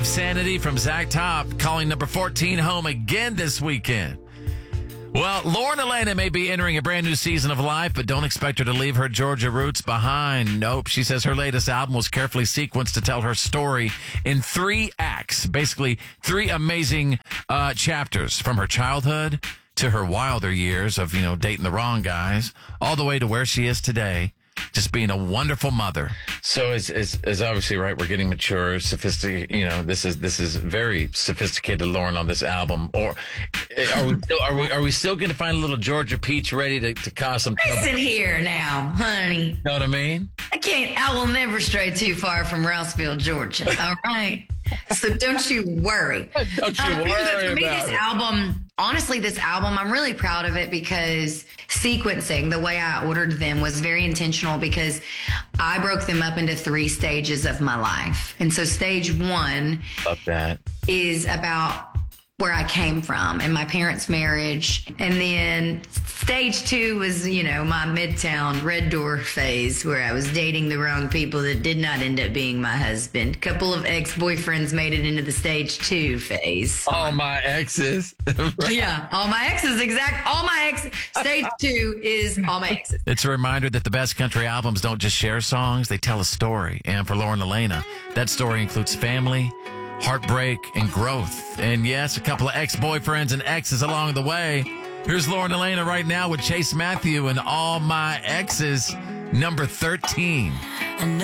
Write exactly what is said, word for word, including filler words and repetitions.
Sanity from Zach Top calling number fourteen home again this weekend. Well, Lauren Elena may be entering a brand new season of life, but don't expect her to leave her Georgia roots behind. Nope. She says her latest album was carefully sequenced to tell her story in three acts, basically three amazing uh, chapters from her childhood to her wilder years of, you know, dating the wrong guys, all the way to where she is today. Just being a wonderful mother. So it's, it's, it's obviously right. We're getting mature, sophisticated. You know, this is this is very sophisticated Lauren on this album. Or are we still, are we are we still going to find a little Georgia peach ready to, to cause some trouble? Listen here now, honey. Know what I mean? I can't. I will never stray too far from Rouseville, Georgia. All right. So don't you worry. Don't you Um, worry for me, about this it. album, honestly, this album, I'm really proud of it because sequencing, the way I ordered them was very intentional because I broke them up into three stages of my life. And so stage one Love that. is about where I came from and my parents' marriage. And then stage two was, you know, my Midtown Red Door phase where I was dating the wrong people that did not end up being my husband. A couple of ex-boyfriends made it into the stage two phase. All my exes. Yeah, all my exes, exact. All my exes. Stage two is all my exes. It's a reminder that the best country albums don't just share songs, they tell a story. And for Lauren Elena, that story includes family, heartbreak, and growth. And yes, a couple of ex-boyfriends and exes along the way. Here's Lauren Elena right now with Chase Matthew and All My Exes, number thirteen.